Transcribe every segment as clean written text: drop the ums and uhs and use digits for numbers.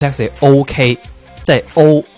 text 係 OK， 即係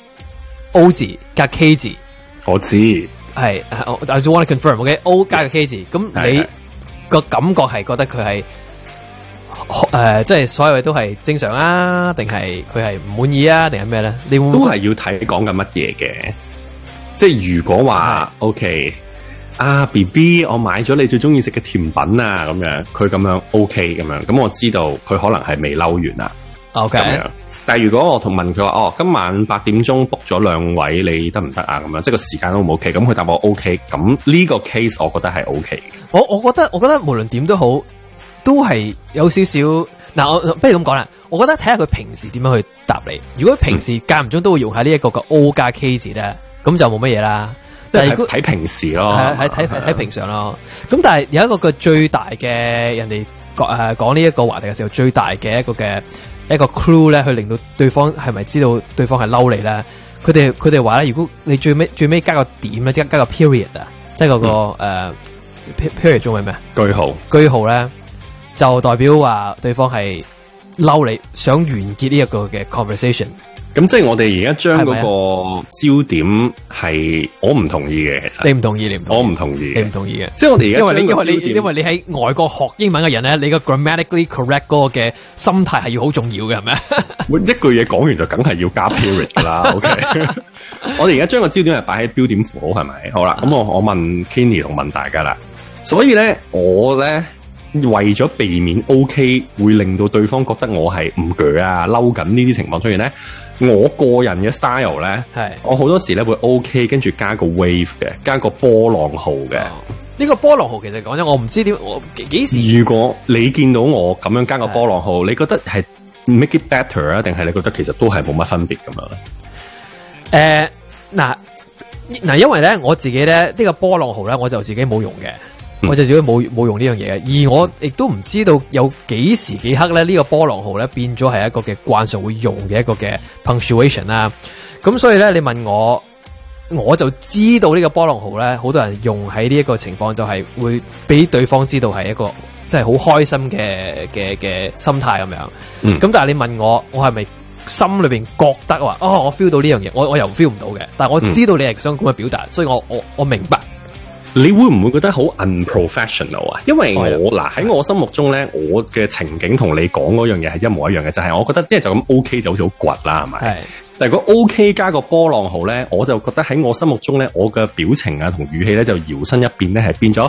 O 字加 K 字。 我知係I just want to confirm，OK，O 加個 K 字，咁你個感覺係覺得佢係即係所有嘢都係正常啊，定係佢係唔滿意啊，定係咩咧？你會都係要睇講緊乜嘢嘅。即係如果話 OK 啊 BB， 我買咗你最中意食嘅甜品啊，咁樣佢咁樣 OK 咁樣，咁我知道佢可能係未嬲完啦。 OK。 咁樣但係如果我問佢話今晚8點鐘 book 咗2位，你得唔得啊？咁樣即係個時間都唔 OK， 咁佢答我 OK， 咁呢個 case 我覺得係 OK。 我覺得無論點都好，都係有少少嗱，我不如咁講啦。我覺得睇下佢平時點樣去答你。如果平時間唔中都會用喺呢一個嘅 O 加 K 字咧，咁就冇乜嘢啦。但係睇平時咯， 係睇平常咯。咁但係有一個最大嘅人哋講呢一個話題嘅時候，最大嘅一個 clue 咧，去令到對方係咪知道對方係嬲你咧？佢哋話咧，如果你最尾加個點咧，加個 period 啊，即係嗰個period 中係咩？句號咧，就代表話對方係嬲你，想完結呢一個嘅 conversation。 咁即係我哋而家將嗰個焦點係我唔同意嘅，其實你唔同意，我唔同意，你唔同意嘅。 即係我哋而家因為你喺外國學英文嘅人咧，你個 grammatically correct 嗰個嘅心態係要好重要嘅，係咪？ 一句嘢講完就梗係要加 period 噶啦。OK， 我哋而家將個焦點係擺喺標點符號，係咪？好啦，咁我問 Kenny 同問大家啦。所以咧，我咧為咗避免 OK 會令到對方覺得我係唔鋸啊嬲緊呢啲情況出現咧。我個人嘅 style 咧，我好多時咧會 OK， 跟住加個 wave 嘅，加個波浪號嘅。 呢個波浪號其實講真，我唔知點，我幾時。 如果你見到我咁樣加個波浪號，你覺得係 make it better 啊，定係你覺得其實都係冇乜分別咁樣咧？ 嗱，因為咧我自己咧呢個波浪號咧，我就自己冇用嘅。我就自己冇用呢樣嘢嘅，而我亦都唔知道有幾時幾刻咧呢個波浪號咧變咗係一個嘅慣常會用嘅一個嘅 punctuation 啦。咁所以咧你問我，我就知道呢個波浪號咧，好多人用喺呢一個情況就係會俾對方知道係一個即係好開心嘅心態咁樣。咁但係你問我係咪心裏邊覺得話我 feel 到呢樣嘢，我又 feel 唔到嘅。但係我知道你係想咁嘅表達，所以我明白。 你會唔會覺得好 unprofessional 啊？因為我喺我心目中咧，我嘅情景同你講嗰樣嘢係一模一樣嘅，就係我覺得即係就咁 OK 就好似好倔啦，係咪？係。但係如果 OK 加個波浪號咧，我就覺得喺我心目中咧，我嘅表情啊同語氣咧就搖身一變咧係變咗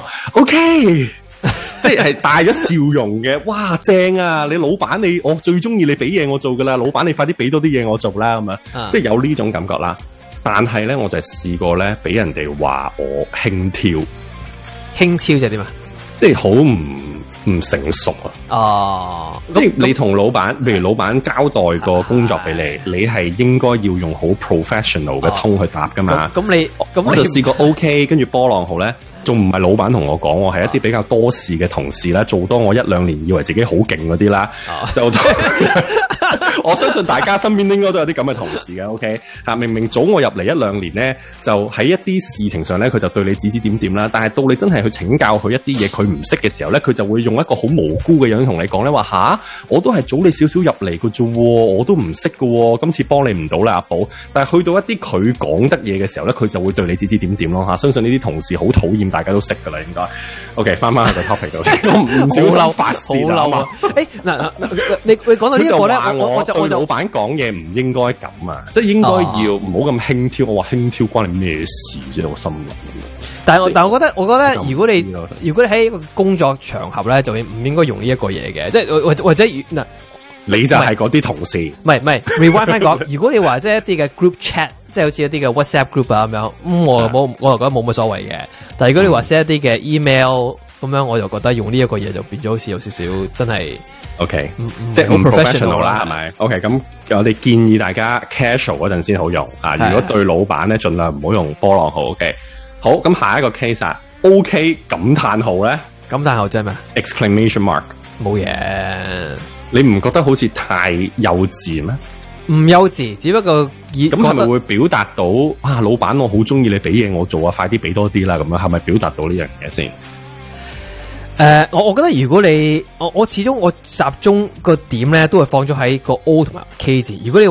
OK， 即係帶咗笑容嘅。哇，正啊！你老闆我最中意你俾嘢我做噶啦，老闆你快啲俾多啲嘢我做啦咁啊，即係有呢種感覺啦。但係咧，我就係試過咧，俾人哋話我輕佻。 輕佻就係點啊？ 即係好唔成熟啊！即係你同老闆，譬如老闆交代個工作俾你，你係應該要用好 professional 嘅 tone 去答噶嘛？咁我就試過 OK， 跟住波浪號咧，仲唔係老闆同我講，我係一啲比較多事嘅同事啦，做多我1-2年，以為自己好勁嗰啲啦，就。我相信大家身邊應該都有啲咁嘅同事嘅 ，OK 吓，明明早我入嚟1-2年咧，就喺一啲事情上咧，佢就對你指指點點啦。但係到你真係去請教佢一啲嘢，佢唔識嘅時候咧，佢就會用一個好無辜嘅樣同你講咧，話吓，我都係早你少少入嚟嘅啫，我都唔識嘅，今次幫你唔到啦，阿寶。但係去到一啲佢講得嘢嘅時候咧，佢就會對你指指點點咯吓。相信呢啲同事好討厭，大家都識噶啦，應該。OK， 翻去個 topic 度先，我唔小心發泄啦嘛。 嗱，你講到呢個咧， 我老闆講嘢唔應該咁啊，即係應該要唔好咁輕佻。我話輕佻關你咩事啫？我心諗。 但係我覺得，如果你喺一個工作場合咧，就唔應該用呢一個嘢嘅，即係或者嗱， 你就係嗰啲同事， 唔係 rewind 翻講。如果你話即係一啲嘅 group chat，即係好似一啲嘅 WhatsApp group 啊咁樣，我就覺得冇乜所謂嘅。但係如果你話 send 一啲嘅 email 咁樣，我就覺得用呢一個嘢就變咗好似有少少真係。 OK， 即係唔 professional 啦，係咪 ？OK， 咁我哋建議大家 casual 嗰陣先好用啊。如果對老闆咧，盡量唔好用波浪號。OK， 好，咁下一個 case 啊 ，OK 感嘆號咧， 感嘆號即係咩 ？exclamation mark， 冇嘢。 你唔覺得好似太幼稚咩？ 唔幼稚，只不過咁係咪會表達到啊？老闆，我好中意你俾嘢我做啊，快啲俾多啲啦，咁樣係咪表達到呢樣嘢先？ 我覺得如果你我始終我集中個點咧，都係放咗喺個 O 同埋 K 字。如果你